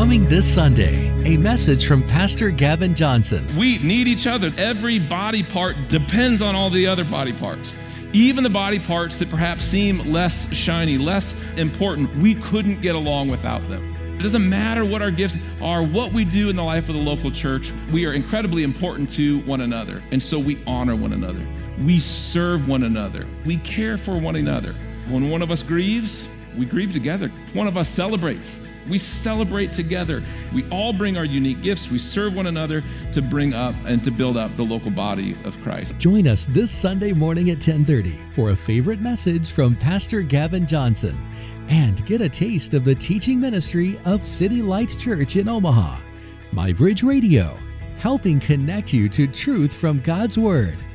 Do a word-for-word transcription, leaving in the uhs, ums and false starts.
Coming this Sunday, a message from Pastor Gavin Johnson. We need each other. Every body part depends on all the other body parts. Even the body parts that perhaps seem less shiny, less important, we couldn't get along without them. It doesn't matter what our gifts are, what we do in the life of the local church, we are incredibly important to one another. And so we honor one another. We serve one another. We care for one another. When one of us grieves, we grieve together. One of us celebrates. We celebrate together. We all bring our unique gifts. We serve one another to bring up and to build up the local body of Christ. Join us this Sunday morning at ten thirty for a favorite message from Pastor Gavin Johnson and get a taste of the teaching ministry of City Light Church in Omaha. MyBridge Radio, helping connect you to truth from God's Word.